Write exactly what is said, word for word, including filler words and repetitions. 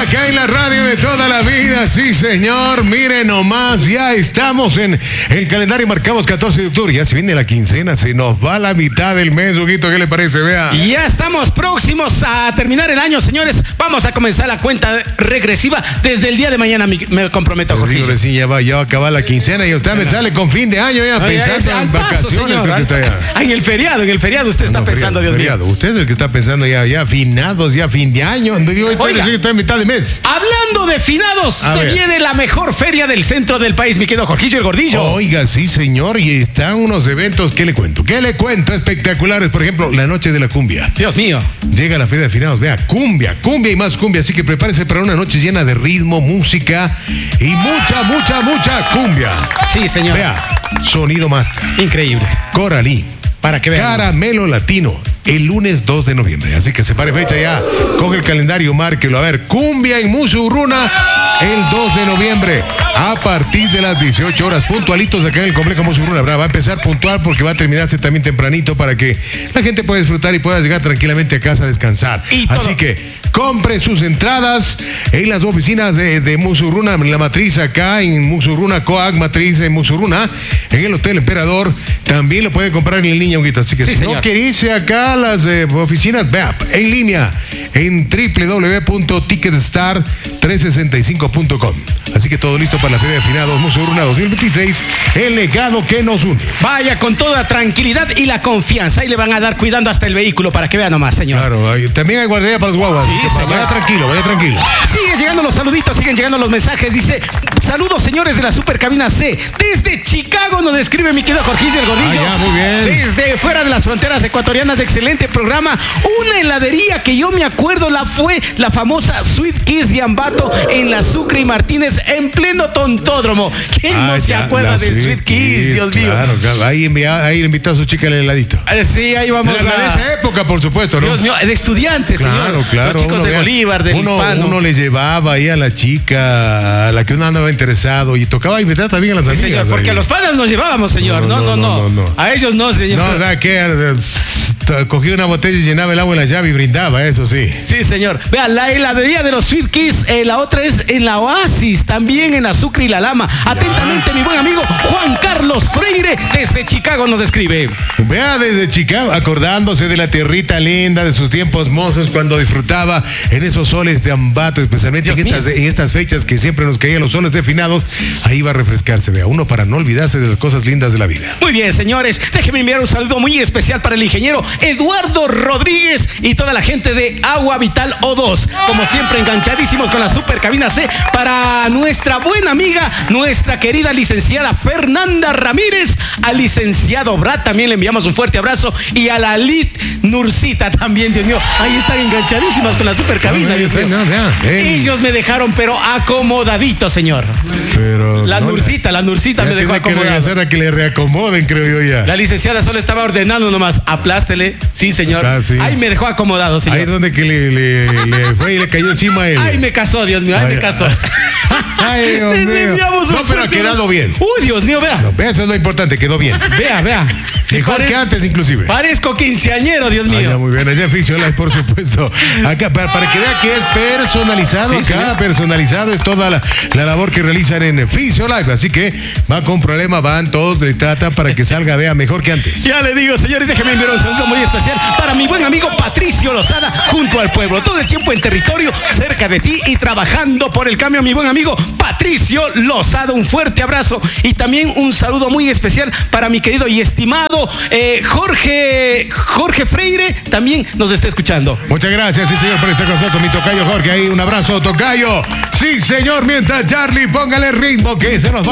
acá en la radio de toda la vida, sí señor, miren nomás, ya estamos en el calendario, marcamos catorce de octubre, ya se viene la quincena, se nos va la mitad del mes, Huguito, ¿qué le parece? Vea. Y ya estamos próximos a terminar el año, señores, vamos a comenzar la cuenta regresiva desde el día de mañana, me comprometo, Jorge. Digo, recién ya va, ya va a acabar la quincena y usted me sale con fin de año ya, no, pensando ya, ya, en vacaciones. Paso, señor, está ya. Ah, en el feriado, en el feriado usted no, está no, pensando, feriado, Dios feriado. mío. Usted es el que está pensando ya, ya finados, ya fin de año, digo, Oiga, está en mitad de mes. Hablando de finados, a se ver. viene la mejor feria del centro del país, mi querido Jorgillo el Gordillo. Oiga, sí, señor, y están unos eventos, ¿qué le cuento? ¿Qué le cuento? Espectaculares, por ejemplo, la noche de la cumbia. Dios mío. Llega la feria de finados, vea, cumbia, cumbia y más cumbia, así que prepárese para una noche llena de ritmo, música y mucha, mucha, mucha cumbia. Sí, señor. Vea, sonido master. Increíble. Coralí. Para que veamos. Caramelo Latino, el lunes dos de noviembre. Así que separe fecha ya. Coge el calendario, márquelo. A ver, cumbia en Musurruna, el dos de noviembre. A partir de las dieciocho horas, puntualitos acá en el complejo Musurruna. Va a empezar puntual porque va a terminarse también tempranito para que la gente pueda disfrutar y pueda llegar tranquilamente a casa a descansar. Así que compren sus entradas en las oficinas de, de Musurruna, en la matriz acá en Musurruna, Coag, matriz en Musurruna, en el Hotel Emperador. También lo pueden comprar en línea, Huguito. Así que sí, si señor. no quiere irse acá a las eh, oficinas, vea, en línea, en doble u doble u doble u punto ticketstar trescientos sesenta y cinco punto com. Así que todo listo para la Feria de Finados Musurruna dos mil veintiséis, el legado que nos une. Vaya con toda tranquilidad y la confianza. Ahí le van a dar cuidando hasta el vehículo para que vea nomás, señor. Claro, hay, también hay guardería para los guaguas. Sí, señor. Vaya tranquilo, vaya tranquilo. Siguen llegando los saluditos, siguen llegando los mensajes. Dice, saludos señores de la Supercabina C. Desde Chicago nos describe mi querido Jorgillo el Gordillo. Ah, ya, muy bien. Desde fuera de las fronteras ecuatorianas, excelente programa. Una heladería que yo me acuerdo la fue la famosa Sweet Kiss de Ambato en la Sucre y Martínez en pleno tontódromo. ¿Quién ah, no se ya, acuerda del Sweet Kiss, Kiss, Dios mío? Claro, claro. Ahí, envía, ahí invitó a su chica el heladito. Eh, sí, ahí vamos la, a... De esa época, por supuesto, ¿no? Dios mío, de estudiantes, claro, señor. Claro, Los chicos uno, de vea, Bolívar, del uno, Hispano. Uno le llevaba ahí a la chica, a la que uno andaba interesado, y tocaba invitar también a las sí, amigas. Señor, porque ahí. a los padres nos llevábamos, señor. No no no, no, no, no, no. A ellos no, señor. No, ¿verdad? Que cogía una botella y llenaba el agua en la llave y brindaba, eso sí. Sí, señor. Vea, la heladería de los Sweet Kiss, eh, la otra es en la Oasis, también en Azúcar y la Lama. Atentamente, ya. mi buen amigo Juan Carlos Freire, desde Chicago nos escribe. Vea, desde Chicago, acordándose de la tierrita linda, de sus tiempos mozos, cuando disfrutaba en esos soles de Ambato, especialmente en estas, en estas fechas que siempre nos caían los soles de finados, ahí va a refrescarse, vea, uno para no olvidarse de las cosas lindas de la vida. Muy bien, señores, déjenme enviar un saludo muy especial para el ingeniero Eduardo Rodríguez y toda la gente de Agua Vital O dos. Como siempre, enganchadísimos con la Supercabina C para nuestra buena amiga, nuestra querida licenciada Fernanda Ramírez, al licenciado Brad también le enviamos un fuerte abrazo y a la Lit Nurcita también, Dios mío. Ahí están enganchadísimas con la Supercabina, no, Dios mío. No, no, Ellos me dejaron, pero acomodadito, señor. Pero la no, Nurcita, la Nurcita me dejó acomodado. Que hacer a que le reacomoden, creo yo ya. La licenciada solo estaba ordenando nomás, aplástele. Sí, señor. Ah, sí. Ahí me dejó acomodado, señor. Ahí donde que le, le, le fue y le cayó encima a él. Ay, me casó, Dios mío, ay, ay me casó. Ay, Dios mío. No, pero ha quedado bien. Uy, Dios mío, vea. No, vea, eso es lo importante, quedó bien. Vea, vea. Sí, mejor pare... que antes, inclusive. Parezco quinceañero, Dios mío. Ah, ya, muy bien, allá en Fiction Live, por supuesto. Acá, para, para que vea que es personalizado, sí, acá, señor. personalizado, es toda la, la labor que realizan en Fiction Live. Así que va con problema, van todos, le tratan para que salga, vea, mejor que antes. Ya le digo, señores, déjeme enviar un saludo muy especial para mi buen amigo Patricio Lozada, junto al pueblo. Todo el tiempo en territorio, cerca de ti y trabajando por el cambio, mi buen amigo Patricio Lozada. Un fuerte abrazo y también un saludo muy especial para mi querido y estimado eh, Jorge Jorge Freire, también nos está escuchando. Muchas gracias, sí señor, por estar con nosotros, mi tocayo Jorge. Ahí un abrazo, tocayo. Sí señor, mientras Charlie, póngale ritmo que se nos va.